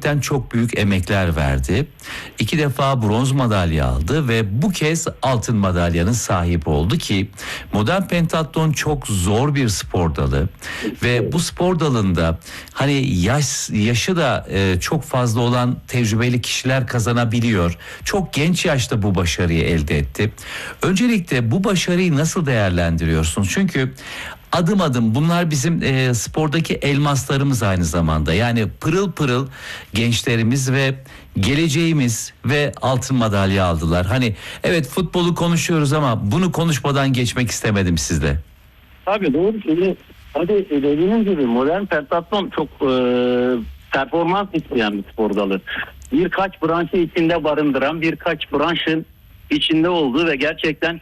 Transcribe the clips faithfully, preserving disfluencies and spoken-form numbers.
gerçekten çok büyük emekler verdi. İki defa bronz madalya aldı ve bu kez altın madalyanın sahibi oldu ki modern pentatlon çok zor bir spor dalı ve bu spor dalında hani yaş yaşı da e, çok fazla olan tecrübeli kişiler kazanabiliyor. Çok genç yaşta bu başarıyı elde etti. Öncelikle bu başarıyı nasıl değerlendiriyorsunuz? Çünkü adım adım bunlar bizim e, spordaki elmaslarımız aynı zamanda. Yani pırıl pırıl gençlerimiz ve geleceğimiz ve altın madalya aldılar. Hani evet, futbolu konuşuyoruz ama bunu konuşmadan geçmek istemedim sizle. Tabii doğru. Şimdi hadi dediğiniz gibi modern pentatlon çok e, performans isteyen bir spor dalı. Birkaç branşı içinde barındıran, birkaç branşın içinde olduğu ve gerçekten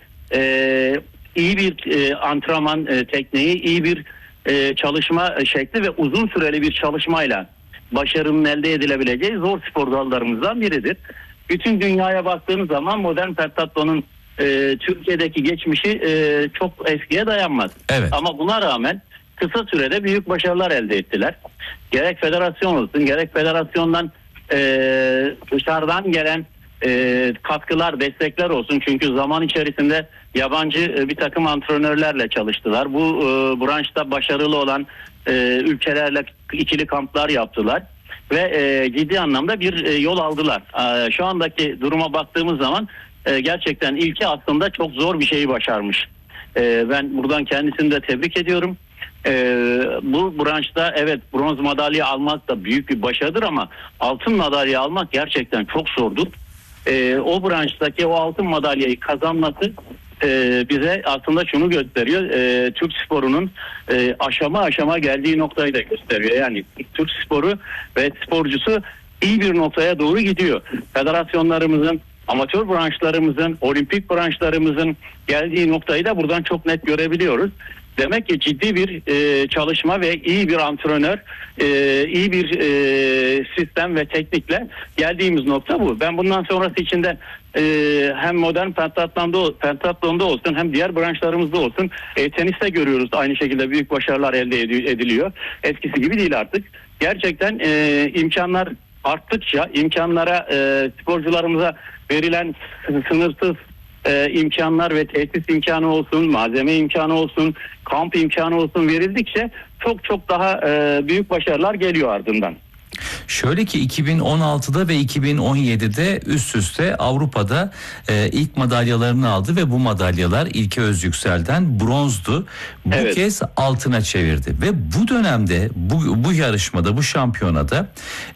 e, iyi bir e, antrenman e, tekniği, iyi bir e, çalışma şekli ve uzun süreli bir çalışmayla başarının elde edilebileceği zor spor dallarımızdan biridir. Bütün dünyaya baktığınız zaman modern pentatlonun e, Türkiye'deki geçmişi e, çok eskiye dayanmaz. Evet. Ama buna rağmen kısa sürede büyük başarılar elde ettiler. Gerek federasyon olsun, gerek federasyondan e, dışarıdan gelen e, katkılar, destekler olsun. Çünkü zaman içerisinde yabancı e, bir takım antrenörlerle çalıştılar. Bu e, branşta başarılı olan e, ülkelerle ikili kamplar yaptılar ve e, ciddi anlamda bir e, yol aldılar. E, şu andaki duruma baktığımız zaman e, gerçekten ilki aslında çok zor bir şeyi başarmış. E, ben buradan kendisini de tebrik ediyorum. Ee, bu branşta evet bronz madalya almak da büyük bir başarıdır ama altın madalya almak gerçekten çok zordur. Ee, o branştaki o altın madalyayı kazanması e, bize aslında şunu gösteriyor. E, Türk sporunun e, aşama aşama geldiği noktayı da gösteriyor. Yani Türk sporu ve sporcusu iyi bir noktaya doğru gidiyor. Federasyonlarımızın, amatör branşlarımızın, olimpik branşlarımızın geldiği noktayı da buradan çok net görebiliyoruz. Demek ki ciddi bir e, çalışma ve iyi bir antrenör, e, iyi bir e, sistem ve teknikle geldiğimiz nokta bu. Ben bundan sonrası içinde e, hem modern pentatlonda, pentatlonda olsun hem diğer branşlarımızda olsun e, teniste görüyoruz. Aynı şekilde büyük başarılar elde ediliyor. Eskisi gibi değil artık. Gerçekten e, imkanlar arttıkça imkanlara e, sporcularımıza verilen sınırsız Ee, imkanlar ve tesis imkanı olsun, malzeme imkanı olsun, kamp imkanı olsun verildikçe çok çok daha e, büyük başarılar geliyor ardından. Şöyle ki iki bin on altıda ve iki bin on yedide üst üste Avrupa'da e, ilk madalyalarını aldı ve bu madalyalar İlke Özyüksel'den bronzdu. Bu Evet. kez altına çevirdi ve bu dönemde bu, bu yarışmada, bu şampiyonada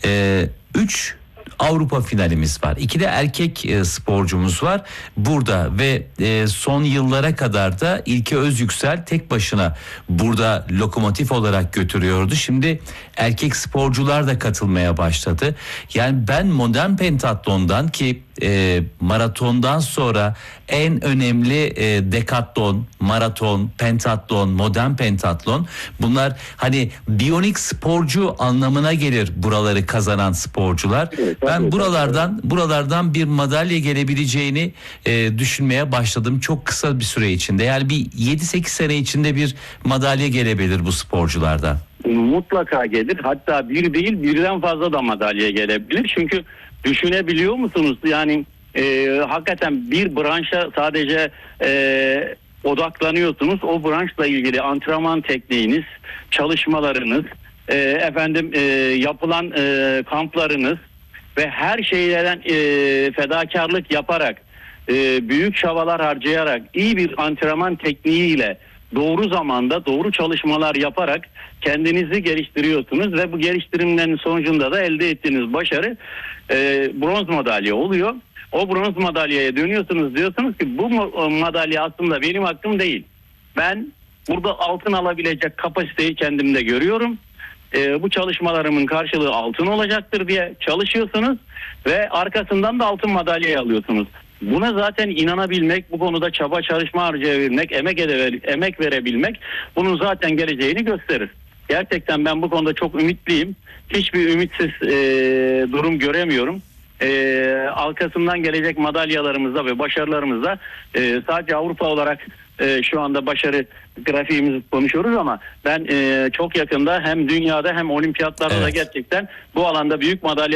üç e, Avrupa finalimiz var. İki de erkek e, sporcumuz var burada ve e, son yıllara kadar da İlke Özyüksel tek başına burada lokomotif olarak götürüyordu. Şimdi erkek sporcular da katılmaya başladı. Yani ben modern pentatlondan ki e, maratondan sonra en önemli e, dekatlon, maraton, pentatlon, modern pentatlon, bunlar hani biyonik sporcu anlamına gelir buraları kazanan sporcular. Evet, ben buralardan buralardan bir madalya gelebileceğini e, düşünmeye başladım çok kısa bir süre içinde. Yani bir yedi sekiz sene içinde bir madalya gelebilir bu sporculardan. Mutlaka gelir. Hatta bir değil birden fazla da madalya gelebilir. Çünkü düşünebiliyor musunuz? Yani e, hakikaten bir branşa sadece e, odaklanıyorsunuz. O branşla ilgili antrenman tekniğiniz, çalışmalarınız, e, efendim e, yapılan e, kamplarınız ve her şeylerden e, fedakarlık yaparak, e, büyük çabalar harcayarak, iyi bir antrenman tekniğiyle doğru zamanda doğru çalışmalar yaparak kendinizi geliştiriyorsunuz ve bu geliştirimlerin sonucunda da elde ettiğiniz başarı e, bronz madalya oluyor. O bronz madalyaya dönüyorsunuz, diyorsunuz ki bu madalya aslında benim hakkım değil. Ben burada altın alabilecek kapasiteyi kendimde görüyorum. E, bu çalışmalarımın karşılığı altın olacaktır diye çalışıyorsunuz ve arkasından da altın madalyayı alıyorsunuz. Buna zaten inanabilmek, bu konuda çaba çalışma harcayabilmek, emek, ede, emek verebilmek bunun zaten geleceğini gösterir. Gerçekten ben bu konuda çok ümitliyim. Hiçbir ümitsiz e, durum göremiyorum. E, arkasından gelecek madalyalarımızda ve başarılarımızda e, sadece Avrupa olarak e, şu anda başarı grafiğimizi konuşuyoruz ama ben e, çok yakında hem dünyada hem olimpiyatlarda evet. da gerçekten bu alanda büyük madalya